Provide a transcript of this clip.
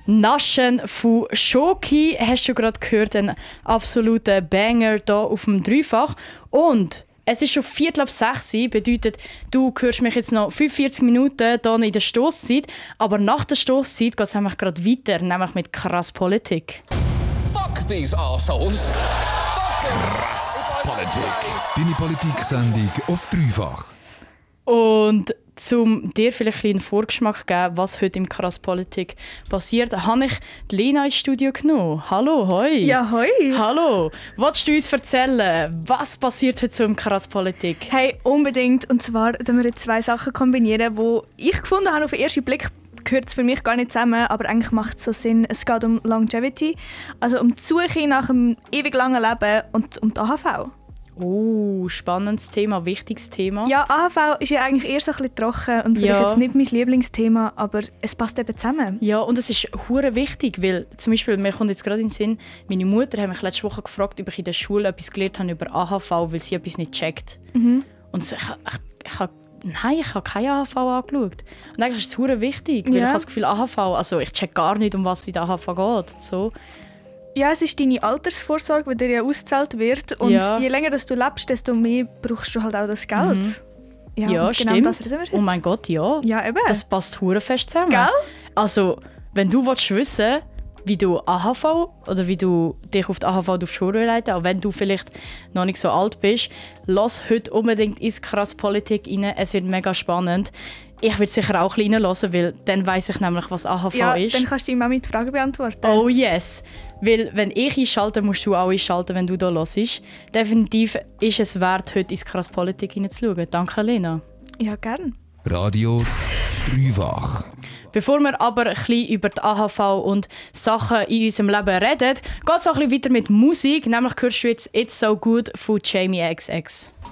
Naschen von Schoki hast du gerade gehört, ein absoluter Banger hier auf dem Dreifach. Und es ist schon 5:45, bedeutet, du hörst mich jetzt noch 45 Minuten hier in der Stosszeit. Aber nach der Stosszeit geht es nämlich gerade weiter, nämlich mit Krass Politik. Fuck these assholes! Krass Politik! Deine Politik-Sendung auf Dreifach. Und um dir vielleicht einen Vorgeschmack zu geben, was heute im Krass Politik passiert, habe ich die Lena ins Studio genommen. Hallo, hoi. Ja, hoi. Hallo. Willst du uns erzählen, was passiert heute so im Krass Politik? Hey, unbedingt. Und zwar kombinieren wir jetzt zwei Sachen, die ich gefunden habe, auf den ersten Blick gehört es für mich gar nicht zusammen, aber eigentlich macht es so Sinn. Es geht um Longevity, also um die Suche nach einem ewig langen Leben und um die AHV. Oh, spannendes Thema, wichtiges Thema. Ja, AHV ist ja eigentlich eher so ein bisschen trocken und vielleicht jetzt nicht mein Lieblingsthema, aber es passt eben zusammen. Ja, und es ist hure wichtig, weil zum Beispiel, mir kommt jetzt gerade in den Sinn, meine Mutter hat mich letzte Woche gefragt, ob ich in der Schule etwas gelernt habe über AHV, weil sie etwas nicht checkt. Und ich habe keine AHV angeschaut. Und eigentlich ist es hure wichtig, weil ich habe das Gefühl, AHV, also ich check gar nicht, um was es in der AHV geht. So. Ja, es ist deine Altersvorsorge, die dir ja ausgezahlt wird. Und je länger dass du lebst, desto mehr brauchst du halt auch das Geld. Ja, stimmt. Genau das reden wir heute. Oh mein Gott, ja. Ja, eben. Das passt hure fest zusammen. Gell? Also, wenn du wissen willst, wie du AHV oder wie du dich auf die AHV vorbereiten, auch wenn du vielleicht noch nicht so alt bist, lass heute unbedingt ins Krass Politik rein. Es wird mega spannend. Ich werde sicher auch ein bisschen reinhören, weil dann weiss ich nämlich, was AHV ist. Dann kannst du ihm auch mit Fragen beantworten. Oh yes. Weil wenn ich einschalte, musst du auch einschalten, wenn du hier hörst. Definitiv ist es wert, heute ins Krass Politik hineinzuschauen. Danke, Lena. Ja, gern. Radio Dreifach. Bevor wir aber ein bisschen über die AHV und Sachen in unserem Leben reden, geht es auch ein bisschen weiter mit Musik. Nämlich hörst du jetzt «It's So Good» von Jamie XX.